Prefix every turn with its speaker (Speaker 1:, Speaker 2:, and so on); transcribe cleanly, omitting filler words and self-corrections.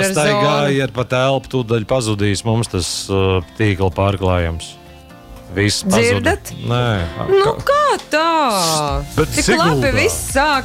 Speaker 1: Pastaigājiet pa telpu, tūdaļ pazudīs mums tas tīkla pārklājums. Viss pazuda.
Speaker 2: Dzirdat?
Speaker 1: Nē.
Speaker 2: Nu kā tā?
Speaker 1: Bet
Speaker 2: Tik labi
Speaker 1: Siguldā.
Speaker 2: viss sāk